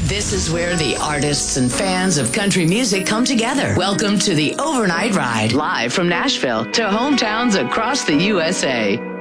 This is where the artists and fans of country music come together. Welcome to the Overnight Ride, live from Nashville to hometowns across the USA.